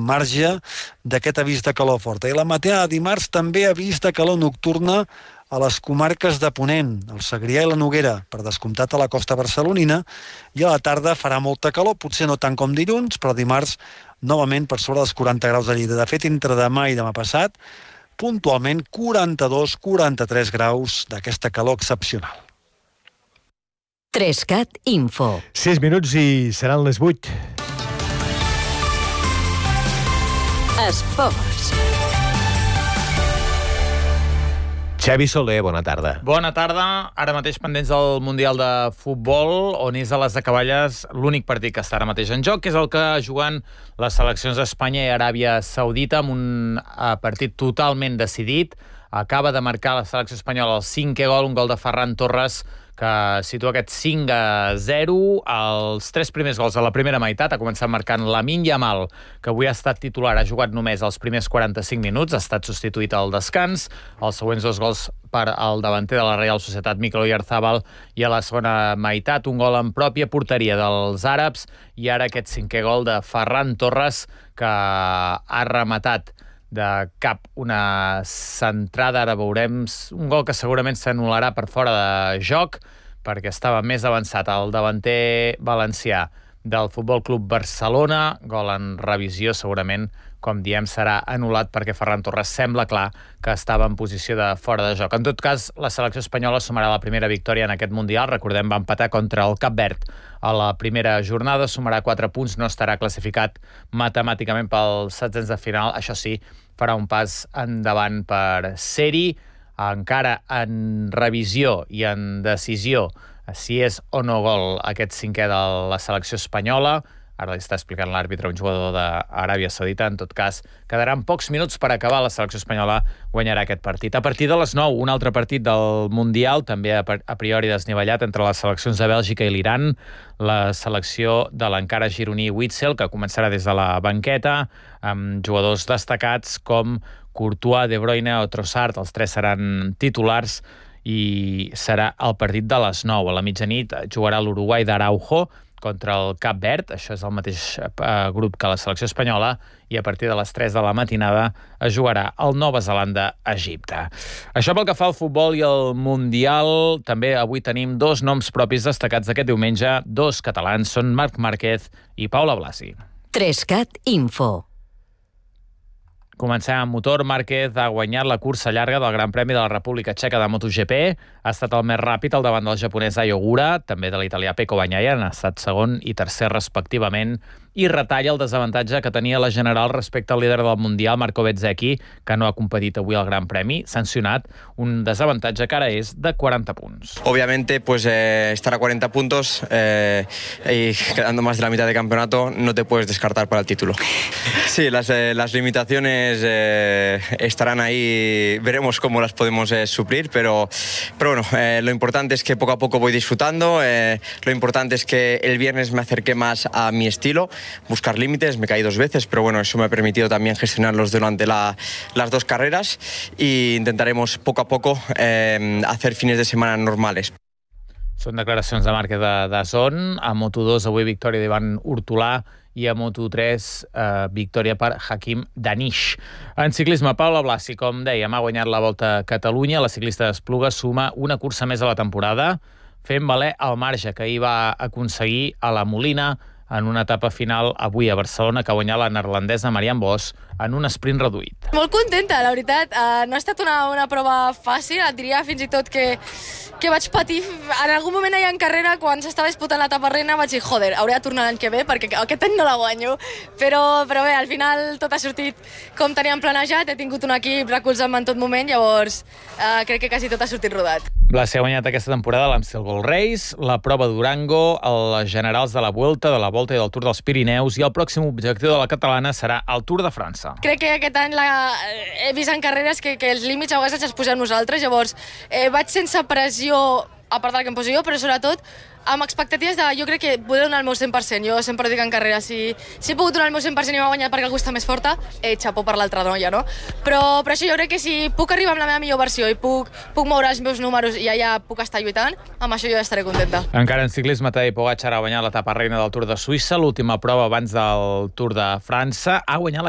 marge d'aquest avís de calor forta. I la matinada de dimarts també avís de calor nocturna a les comarques de Ponent, el Segrià i la Noguera, per descomptat a la costa barcelonina, i a la tarda farà molta calor, potser no tant com dilluns, però dimarts novament per sobre dels 40 graus de Lleida. De fet, entre demà i demà passat, puntualment 42-43 graus d'aquesta calor excepcional. 3CAT Info. 6 minuts i seran les 8. Esports. Xavi Soler, bona tarda. Bona tarda. Ara mateix pendents del Mundial de Futbol, on és a les acaballes l'únic partit que està ara mateix en joc, que és el que juguen les seleccions d'Espanya i Aràbia Saudita, amb un partit totalment decidit. Acaba de marcar la selecció espanyola el 5è gol, un gol de Ferran Torres, que situa aquest 5-0. Els 3 primers gols de la primera meitat ha començat marcant Lamine Yamal, que avui ha estat titular, ha jugat només els primers 45 minuts, ha estat substituït al descans. Els següents 2 gols per al davanter de la Real Societat, Mikel Oyarzabal, i a la segona meitat un gol en pròpia porteria dels àrabs, i ara aquest 5è gol de Ferran Torres, que ha rematat de cap una centrada, ara veurem, un gol que segurament s'anul·larà per fora de joc, perquè estava més avançat el davanter valencià del Futbol Club Barcelona. Gol en revisió, segurament, com diem, serà anul·lat perquè Ferran Torres sembla clar que estava en posició de fora de joc. En tot cas, la selecció espanyola sumarà la primera victòria en aquest Mundial. Recordem, va empatar contra el Cap Verd a la primera jornada, sumarà 4 punts, no estarà classificat matemàticament pels setzents de final. Això sí, farà un pas endavant per ser-hi, encara en revisió i en decisió si és o no gol aquest 5è de la selecció espanyola. Ara li està explicant l'àrbitre, un jugador d'Aràbia Saudita. En tot cas, quedaran pocs minuts per acabar. La selecció espanyola guanyarà aquest partit. A partir de les 9, un altre partit del Mundial, també a priori desnivellat entre les seleccions de Bèlgica i l'Iran. La selecció de l'encara gironí Witsel, que començarà des de la banqueta, amb jugadors destacats com Courtois, De Bruyne o Trossard. Els 3 seran titulars i serà el partit de les 9. A la mitjanit jugarà l'Uruguai d'Araujo contra el Cap Verd, això és el mateix grup que la selecció espanyola, i a partir de les 3 de la matinada es jugarà el Nova Zelanda-Egipte. Això pel que fa al futbol i al Mundial. També avui tenim 2 noms propis destacats d'aquest diumenge, 2 catalans, són Marc Márquez i Paula Blasi. 3CAT Info. Comencem amb motor. Márquez ha guanyat la cursa llarga del Gran Premi de la República Txeca de MotoGP. Ha estat el més ràpid al davant del japonès Ai Ogura, també de l'italià Pecco Bagnaia, han estat segon i tercer respectivament, i retalla el desavantatge que tenia la general respecte al líder del Mundial, Marco Bezzecchi, que no ha competit avui al Gran Premi, sancionat, un desavantatge que ara és de 40 punts. Obviamente, pues estar a 40 puntos y quedando más de la mitad de campeonato, no te puedes descartar para el título. Sí, las limitaciones estarán ahí, veremos cómo las podemos suplir, pero bueno, lo importante es que poco a poco voy disfrutando, lo importante es que el viernes me acerqué más a mi estilo, buscar límites, me caí 2 veces, pero bueno, eso me ha permitido también gestionarlos durante las 2 carreras, y intentaremos poco a poco hacer fines de semana normales. Són declaracions de Márquez de DAZN. A Moto2 avui victòria d'Ivan Hurtolà i a Moto3 victòria per Hakim Danish. En ciclisme, Paula Blasi, com dèiem, ha guanyat la Volta a Catalunya. La ciclista d'Espluga suma una cursa més a la temporada, fent valer el marge que ahir va aconseguir a la Molina en una etapa final avui a Barcelona, que ha guanyat la neerlandesa Marianne Vos en un sprint reduït. Molt contenta, la veritat. No ha estat una prova fàcil, et diria fins i tot que vaig patir. En algun moment allà en carrera, quan s'estava disputant l'etapa reina, vaig dir, joder, hauré de tornar l'any que ve, perquè aquest any no la guanyo. Però bé, al final tot ha sortit com teníem planejat, he tingut un equip recolzant-me en tot moment, llavors crec que quasi tot ha sortit rodat. Blasi ha guanyat aquesta temporada l'Amstel Gold Race, la prova d'Durango, els generals de la Vuelta i del Tour dels Pirineus, i el pròxim objectiu de la catalana serà el Tour de França. Crec que aquest any he vist en carreres que els límits a vegades els posem nosaltres, llavors vaig sense pressió, a part del que em poso jo, però sobretot amb expectatives de, jo crec que poder donar el meu 100%. Jo sempre dic en carrera, si he pogut donar el meu 100% i m'ha guanyat perquè algú està més forta, xapó per l'altra noia, no? Però això jo crec que si puc arribar amb la meva millor versió i puc moure els meus números i allà puc estar lluitant, amb això jo ja estaré contenta. Encara en ciclisme, Tadej Pogačar ha guanyat l'etapa reina del Tour de Suïssa, l'última prova abans del Tour de França. Ha guanyat